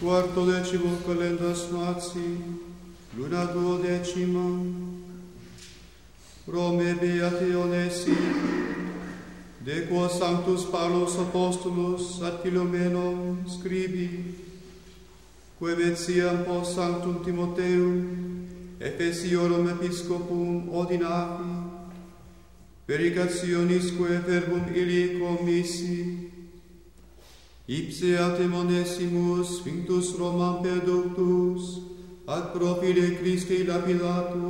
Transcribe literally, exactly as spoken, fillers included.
Quarto decimo calendas Mati, luna duodecima, Rome beati onesi, de quo Sanctus Paulus Apostolus ad Philomenon scribi, quae metiam post Sanctum Timotheum, Ephesiorum Episcopum ordinavi, verigationisque verbum illi commissi, ipse atem onesimus vinctus Romam perductus, ad profile Christi lapidatus,